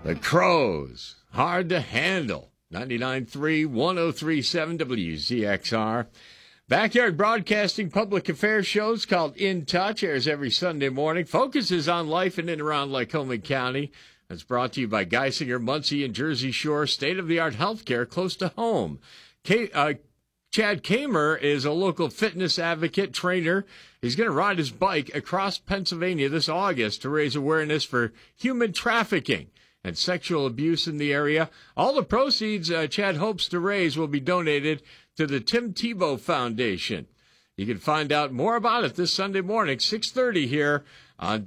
The Crows, Hard to Handle. 99.3, 103.7 WZXR. Backyard Broadcasting public affairs shows called In Touch airs every Sunday morning. Focuses on life in and around Lycoming County. That's brought to you by Geisinger, Muncie, and Jersey Shore. State-of-the-art healthcare close to home. Chad Kamer is a local fitness advocate trainer. He's going to ride his bike across Pennsylvania this August to raise awareness for human trafficking and sexual abuse in the area. All the proceeds Chad hopes to raise will be donated to the Tim Tebow Foundation. You can find out more about it this Sunday morning, 6:30 here on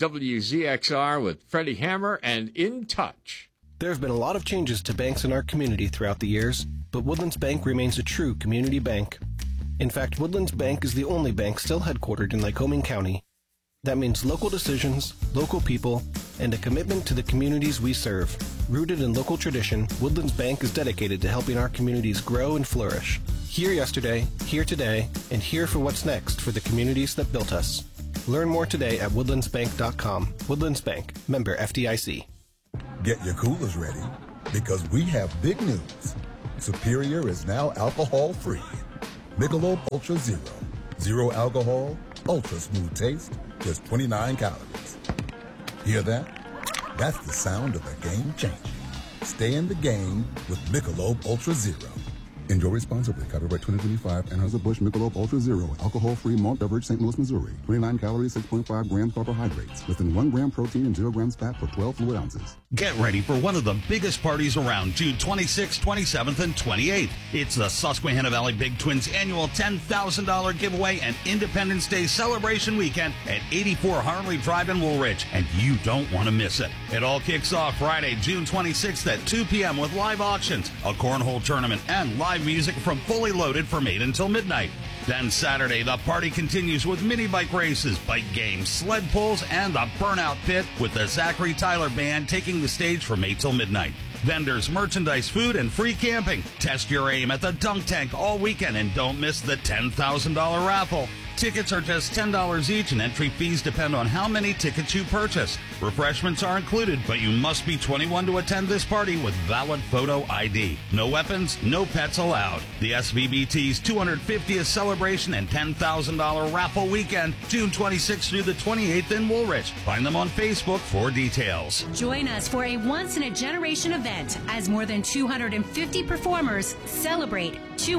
WZXR with Freddie Hammer and In Touch. There have been a lot of changes to banks in our community throughout the years, but Woodlands Bank remains a true community bank. In fact, Woodlands Bank is the only bank still headquartered in Lycoming County. That means local decisions, local people, and a commitment to the communities we serve. Rooted in local tradition, Woodlands Bank is dedicated to helping our communities grow and flourish. Here yesterday, here today, and here for what's next for the communities that built us. Learn more today at woodlandsbank.com. Woodlands Bank, member FDIC. Get your coolers ready, because we have big news. Superior is now alcohol-free. Michelob Ultra Zero. Zero alcohol, ultra smooth taste, just 29 calories. Hear that? That's the sound of a game changer. Stay in the game with Michelob Ultra Zero. Enjoy responsibly. Copyright 2025. Anheuser-Busch Michelob Ultra Zero. Alcohol-free malt beverage, St. Louis, Missouri. 29 calories, 6.5 grams carbohydrates. Less than 1 gram protein and 0 grams fat for 12 fluid ounces. Get ready for one of the biggest parties around, June 26th, 27th, and 28th. It's the Susquehanna Valley Big Twins annual $10,000 giveaway and Independence Day celebration weekend at 84 Harley Drive in Woolridge, and you don't want to miss it. It all kicks off Friday, June 26th at 2 p.m. with live auctions, a cornhole tournament, and live music from Fully Loaded from 8 until midnight. Then Saturday, the party continues with mini bike races, bike games, sled pulls, and the Burnout Pit with the Zachary Tyler Band taking the stage from 8 till midnight. Vendors, merchandise, food, and free camping. Test your aim at the Dunk Tank all weekend and don't miss the $10,000 raffle. Tickets are just $10 each and entry fees depend on how many tickets you purchase. Refreshments are included, but you must be 21 to attend this party with valid photo ID. No weapons, no pets allowed. The SVBT's 250th celebration and $10,000 raffle weekend, June 26th through the 28th in Woolridge. Find them on Facebook for details. Join us for a once-in-a-generation event as more than 250 performers celebrate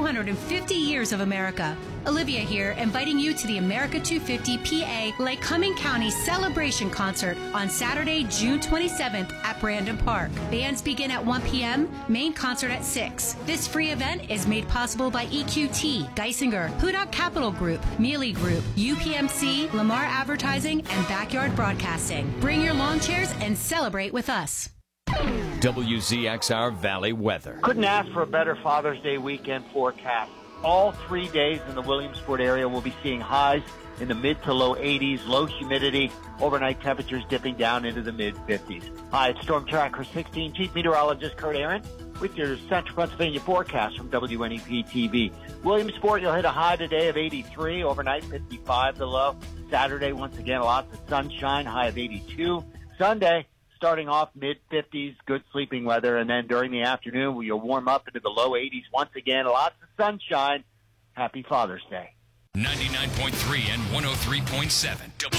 250 years of America. Olivia here, inviting you to the America 250 PA Lycoming County Celebration Concert on Saturday, June 27th at Brandon Park. Bands begin at 1 p.m., main concert at 6. This free event is made possible by EQT, Geisinger, Hudak Capital Group, Mealy Group, UPMC, Lamar Advertising, and Backyard Broadcasting. Bring your lawn chairs and celebrate with us. WZXR Valley weather. Couldn't ask for a better Father's Day weekend forecast. All 3 days in the Williamsport area will be seeing highs in the mid to low 80s, low humidity, overnight temperatures dipping down into the mid 50s. Hi, it's Storm Tracker 16, Chief Meteorologist Kurt Aaron with your Central Pennsylvania forecast from WNEP TV. Williamsport, you'll hit a high today of 83, overnight 55 the low. Saturday, once again, lots of sunshine, high of 82. Sunday, starting off mid-50s, good sleeping weather, and then during the afternoon, you'll warm up into the low 80s once again. Lots of sunshine. Happy Father's Day. 99.3 and 103.7.